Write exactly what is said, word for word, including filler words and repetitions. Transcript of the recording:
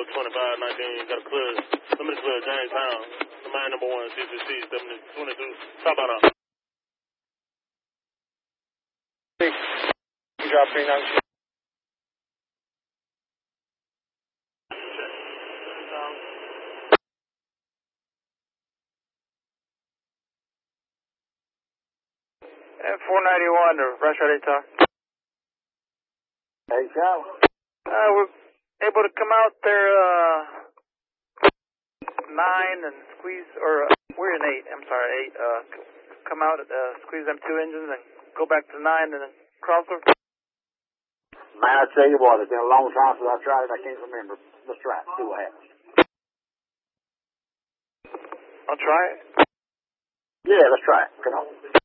twenty-five nineteen, got a clear, limited clear Jamestown. Command number one, C C C, seventy twenty-two, top out. Drop three nine. And four ninety-one, rush ready to talk. Hey, Charlie. Uh, we're able to come out there, uh, nine and squeeze, or, uh, we're in eight, I'm sorry, eight, uh, come out, uh, squeeze them two engines and go back to nine and then cross over. Man, I tell you what, it's been a long time since I tried it, I can't remember. Let's try it, see what happens. I'll try it. Yeah, let's try it, come on.